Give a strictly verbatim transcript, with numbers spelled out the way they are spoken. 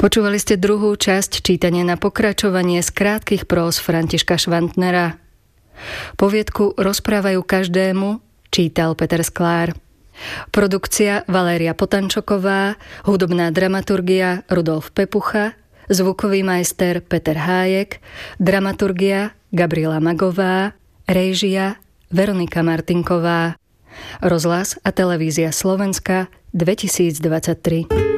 Počúvali ste druhú časť čítania na pokračovanie z krátkych prós Františka Švantnera. Poviedku Rozprávajú každému čítal Peter Sklár. Produkcia Valéria Potančoková, hudobná dramaturgia Rudolf Pepucha, zvukový majster Peter Hájek, dramaturgia Gabriela Magová, réžia Veronika Martinková. Rozhlas a televízia Slovenska dvetisícdvadsaťtri.